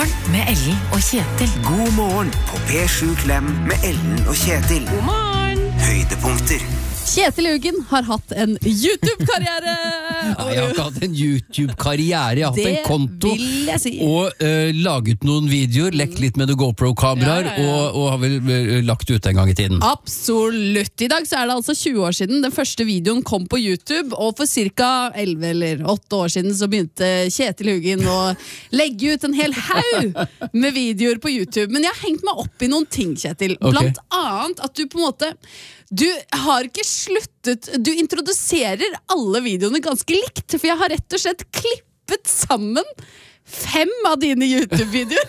morgen med Ellen og Kjetil. God morgen på P7 Klem med Ellen og Kjetil. God morgen. Høydepunkter. Kjetil Haugen har hatt en YouTube-karriere. Nei, jeg har ikke hatt en YouTube-karriere. Jeg har hatt en konto vil jeg si. og laget noen videoer, lekt litt med noen GoPro-kameraer, og har vel lagt ut en gang i tiden. Absolutt. I dag så er det altså 20 år siden den første videoen kom på YouTube, og for cirka 11 eller 8 år siden så begynte Kjetil Haugen å legge ut en hel haug med videoer på YouTube. Men jeg har hengt meg opp i noen ting, Kjetil. Blant annet at du på en måte du har ikke sluttet. Du introduserer alle videoene ganske likt, for jeg har rett og slett klippet sammen 5 av dine YouTube-videoer.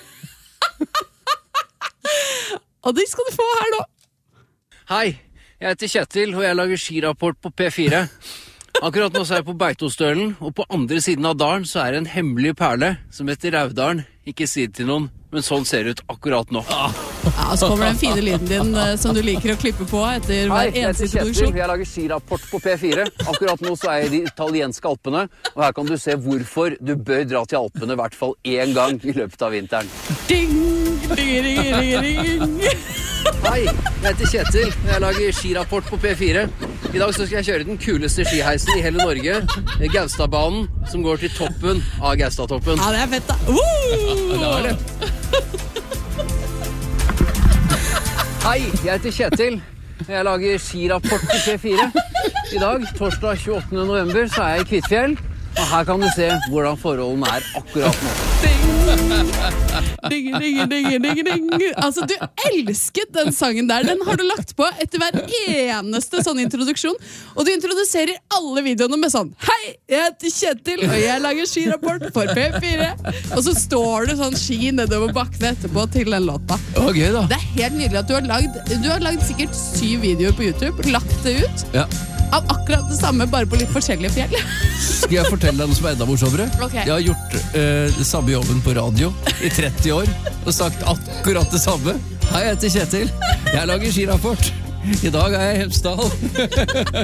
Og de skal du få her nå. Hei, jeg heter Kjetil, og jeg lager skirapport på P4. Akkurat nå så er jeg på Beitostølen, og på andre siden av dalen så er det en hemmelig perle som heter Raudalen. Ikke si det til noen, men sånn ser det ut akkurat nå. Ja, så kommer den fine lyden din som du liker å klippe på etter hver eneste introduksjon. Jeg lager skirapport på P4. Akkurat nå så er jeg i de italienske Alpene, og her kan du se hvorfor du bør dra til Alpene i hvert fall 1 gang i løpet av vinteren. Ding, ding, ding, ding, ding. Hei, jeg heter Kjetil, og jeg lager skirapport på P4. I dag så skal jeg kjøre den kuleste skiheisen i hele Norge, Gaustadbanen, som går til toppen av Gaustadtoppen. Ja, det er fett da. Det er det. Hei, jeg heter Kjetil, og jeg lager skirapport på P4. I dag, torsdag 28. november, så er jeg i Kvitfjell, og her kan du se hvordan forholdene er akkurat nå. Ding, ding, ding, ding, ding. Altså, du elsket den sangen der. Den har du lagt på etter hver eneste sånn introduksjon. Og du introduserer alle videoene med sånn: hei, jeg heter Kjetil, og jeg lager skirapport for P4. Og så står det sånn ski nedover bakken etterpå til den låta. Å, gøy da. Det er helt nydelig at du har lagd sikkert 7 videoer på YouTube, lagt det ut. Ja. Av akkurat det samme, bare på litt forskjellige fjell. Skal jeg fortelle deg noe som er enda morsommere? Ok. Jeg har gjort det samme jobben på radio i 30 år, og sagt akkurat det samme. Hei, jeg heter Kjetil. Jeg lager skirapport. I dag er jeg i Hemsedal.